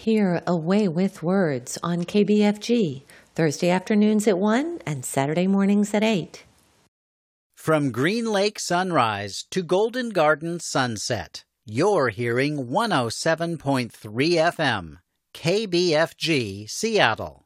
Hear A Way with Words on KBFG, Thursday afternoons at 1 and Saturday mornings at 8. From Green Lake sunrise to Golden Garden sunset, you're hearing 107.3 FM, KBFG, Seattle.